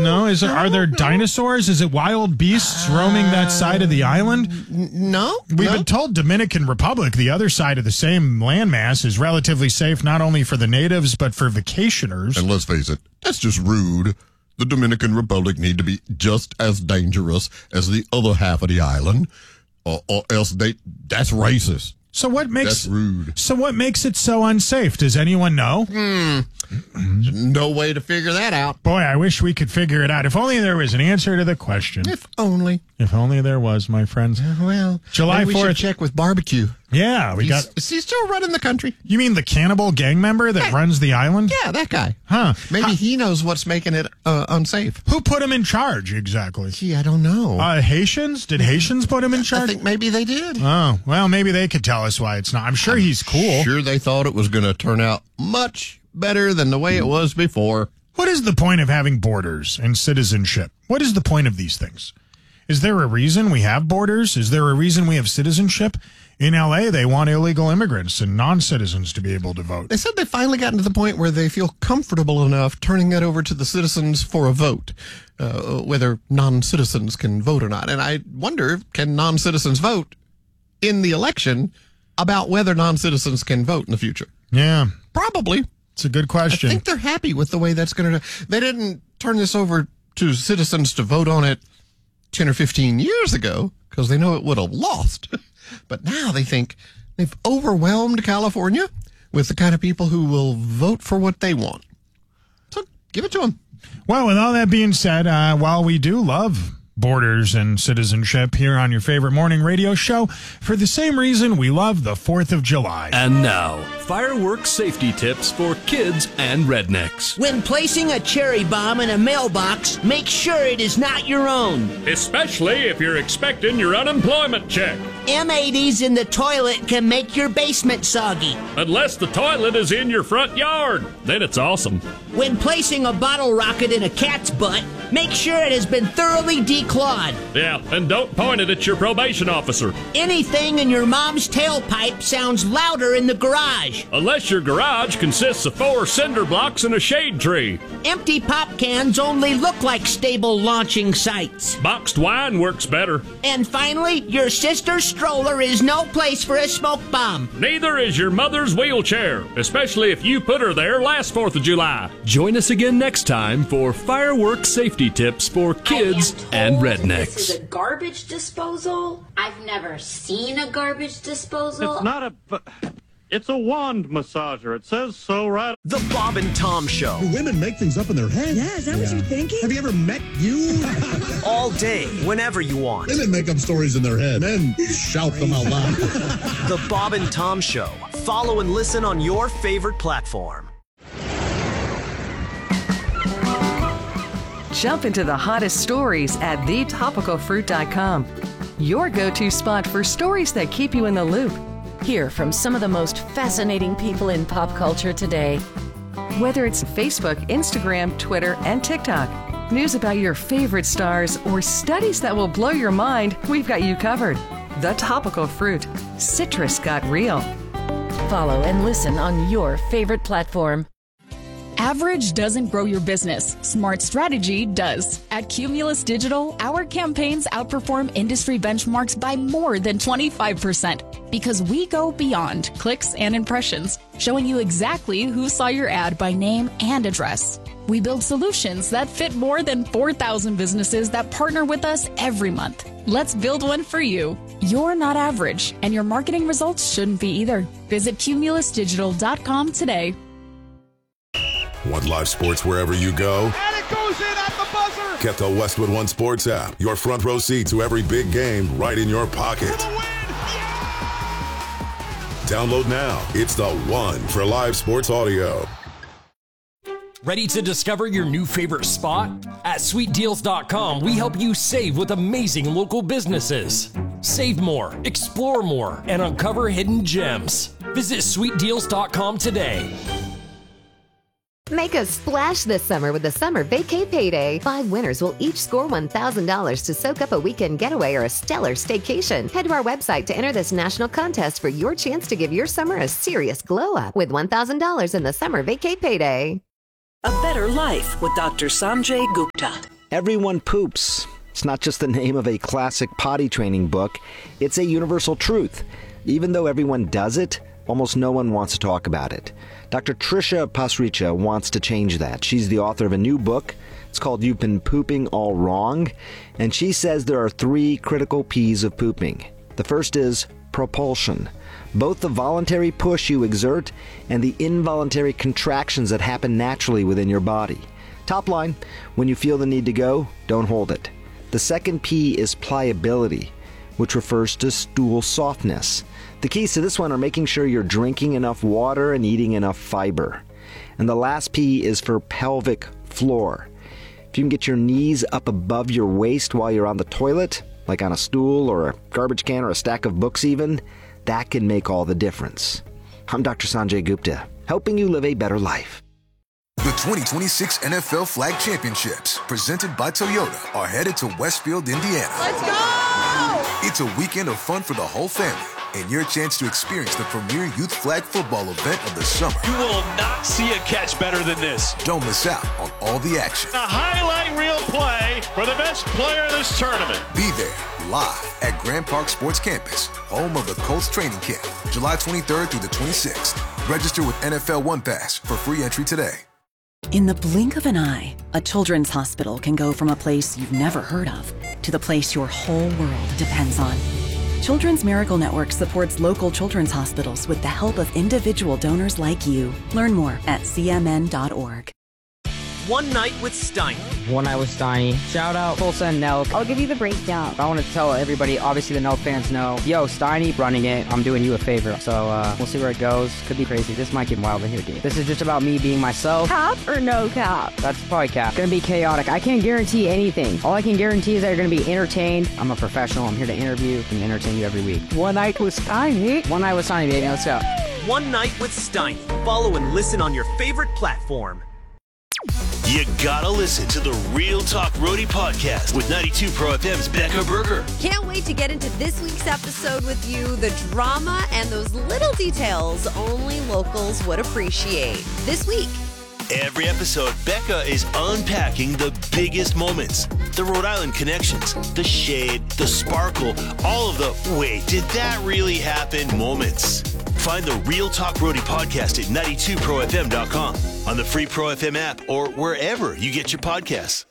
No? Are there dinosaurs? Is it wild beasts roaming that side of the island? No. We've been told Dominican Republic, the other side of the same landmass, is relatively safe not only for the natives but for vacationers. And let's face it, that's just rude. The Dominican Republic need to be just as dangerous as the other half of the island, or else that's racist. So what makes That's rude. So what makes it so unsafe? Does anyone know? No way to figure that out. Boy, I wish we could figure it out. If only there was an answer to the question. If only. If only there was, my friends. Well, July 4th. We should check with Barbecue. Yeah, Is he still running the country? You mean the cannibal gang member that runs the island? Yeah, that guy. Huh. Maybe he knows what's making it unsafe. Who put him in charge exactly? Gee, I don't know. Haitians? Did Haitians put him in charge? I think maybe they did. Oh, well, maybe they could tell us why it's not. I'm sure he's cool. Sure, they thought it was going to turn out much better than the way it was before. What is the point of having borders and citizenship? What is the point of these things? Is there a reason we have borders? Is there a reason we have citizenship? In L.A., they want illegal immigrants and non-citizens to be able to vote. They said they finally gotten to the point where they feel comfortable enough turning that over to the citizens for a vote, whether non-citizens can vote or not. And I wonder, can non-citizens vote in the election about whether non-citizens can vote in the future? Yeah. Probably. It's a good question. I think they're happy with the way that's going to... They didn't turn this over to citizens to vote on it 10 or 15 years ago because they know it would have lost. But now they think they've overwhelmed California with the kind of people who will vote for what they want. So give it to them. Well, with all that being said, while we do love borders and citizenship here on your favorite morning radio show, for the same reason we love the 4th of July. And now, fireworks safety tips for kids and rednecks. When placing a cherry bomb in a mailbox, make sure it is not your own. Especially if you're expecting your unemployment check. M80s in the toilet can make your basement soggy. Unless the toilet is in your front yard. Then it's awesome. When placing a bottle rocket in a cat's butt, make sure it has been thoroughly declawed. Yeah, and don't point it at your probation officer. Anything in your mom's tailpipe sounds louder in the garage. Unless your garage consists of 4 cinder blocks and a shade tree. Empty pop cans only look like stable launching sites. Boxed wine works better. And finally, your sister's stroller is no place for a smoke bomb. Neither is your mother's wheelchair, especially if you put her there last 4th of July. Join us again next time for fireworks safety tips for kids and rednecks. This is a garbage disposal. I've never seen a garbage disposal. It's not it's a wand massager. It says so right. The Bob and Tom Show. Do women make things up in their head? Yeah, is that what you're thinking? Have you ever met you? All day, whenever you want. Women make up stories in their head. Men shout them out loud. The Bob and Tom Show. Follow and listen on your favorite platform. Jump into the hottest stories at thetopicalfruit.com. Your go-to spot for stories that keep you in the loop. Hear from some of the most fascinating people in pop culture today. Whether it's Facebook, Instagram, Twitter, and TikTok, news about your favorite stars, or studies that will blow your mind, we've got you covered. The Topical Fruit. Citrus got real. Follow and listen on your favorite platform. Average doesn't grow your business. Smart strategy does. At Cumulus Digital, our campaigns outperform industry benchmarks by more than 25% because we go beyond clicks and impressions, showing you exactly who saw your ad by name and address. We build solutions that fit more than 4,000 businesses that partner with us every month. Let's build one for you. You're not average, and your marketing results shouldn't be either. Visit cumulusdigital.com today. Want live sports wherever you go? And it goes in at the buzzer! Get the Westwood One Sports app. Your front row seat to every big game right in your pocket. Download now. It's the one for live sports audio. Ready to discover your new favorite spot? At sweetdeals.com, we help you save with amazing local businesses. Save more, explore more, and uncover hidden gems. Visit sweetdeals.com today. Make a splash this summer with the Summer Vacay Payday. 5 winners will each score $1,000 to soak up a weekend getaway or a stellar staycation. Head to our website to enter this national contest for your chance to give your summer a serious glow up with $1,000 in the Summer Vacay Payday. A better life with Dr. Sanjay Gupta. Everyone poops. It's not just the name of a classic potty training book. It's a universal truth. Even though everyone does it, almost no one wants to talk about it. Dr. Tricia Pasricha wants to change that. She's the author of a new book. It's called You've Been Pooping All Wrong. And she says there are 3 critical P's of pooping. The first is propulsion. Both the voluntary push you exert and the involuntary contractions that happen naturally within your body. Top line, when you feel the need to go, don't hold it. The second P is pliability, which refers to stool softness. The keys to this one are making sure you're drinking enough water and eating enough fiber. And the last P is for pelvic floor. If you can get your knees up above your waist while you're on the toilet, like on a stool or a garbage can or a stack of books even, that can make all the difference. I'm Dr. Sanjay Gupta, helping you live a better life. The 2026 NFL Flag Championships, presented by Toyota, are headed to Westfield, Indiana. Let's go! It's a weekend of fun for the whole family, and your chance to experience the premier youth flag football event of the summer. You will not see a catch better than this. Don't miss out on all the action. A highlight reel play for the best player in this tournament. Be there, live at Grand Park Sports Campus, home of the Colts training camp, July 23rd through the 26th. Register with NFL One Pass for free entry today. In the blink of an eye, a children's hospital can go from a place you've never heard of to the place your whole world depends on. Children's Miracle Network supports local children's hospitals with the help of individual donors like you. Learn more at cmn.org. One Night with Steiny. One Night with Steiny. Shout out Full Send Nelk. I'll give you the breakdown. I want to tell everybody, obviously the Nelk fans know, yo, Steiny running it. I'm doing you a favor. So we'll see where it goes. Could be crazy. This might get wild in here, dude. This is just about me being myself. Cap or no cap? That's probably cap. Gonna be chaotic. I can't guarantee anything. All I can guarantee is that you're gonna be entertained. I'm a professional. I'm here to interview and entertain you every week. One Night with Steiny. One Night with Steiny, baby. Let's go. One Night with Steiny. Follow and listen on your favorite platform. You gotta listen to the Real Talk Roadie podcast with 92 Pro FM's Becca Berger. Can't wait to get into this week's episode with you. The drama and those little details only locals would appreciate. This week. Every episode, Becca is unpacking the biggest moments. The Rhode Island connections, the shade, the sparkle, all of the wait, did that really happen moments. Find the Real Talk Roadie podcast at 92profm.com, on the free Pro FM app, or wherever you get your podcasts.